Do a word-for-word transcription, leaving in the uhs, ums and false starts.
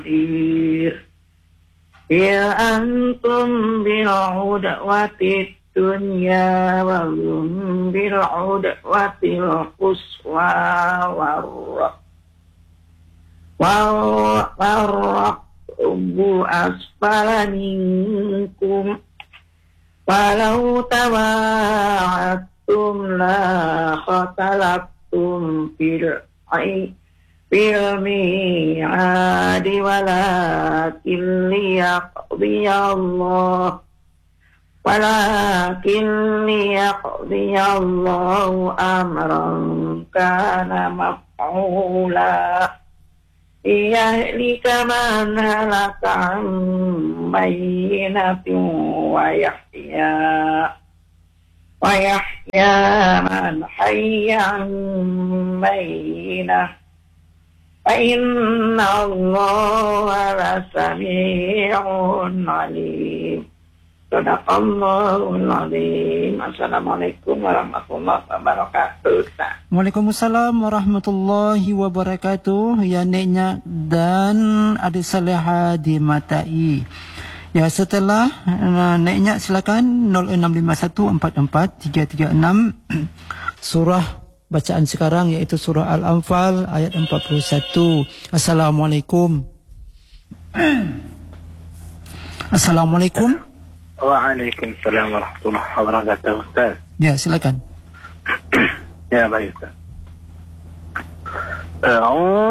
Ya antum bil'udwatit dunya walum bil'udwatil quswa warra warra ubu asfala minkum walau tawa'atum la khatalaftum fil ai fil mi'adi walakin liyaqdiyallah walakin liyaqdiyallahu amran kana maf'ula liyahlika man halaka an bayyinatin wa yahya wa yahya man hayya an bayyinah fa inna Allaha lasami'un alim. Sadaqallahul azim. Assalamualaikum warahmatullahi wabarakatuh. Waalaikumsalam warahmatullahi wabarakatuh. Ya neknya dan adik Saleha di Matai. Ya, setelah uh, neknya silakan nol enam lima satu empat empat tiga tiga enam surah bacaan sekarang yaitu surah Al-Anfal ayat empat puluh satu. Assalamualaikum. Assalamualaikum. Waalaikumsalam warahmatullahi wabarakatuh, Ustaz. Ya, silakan. Ya, baik, Ustaz.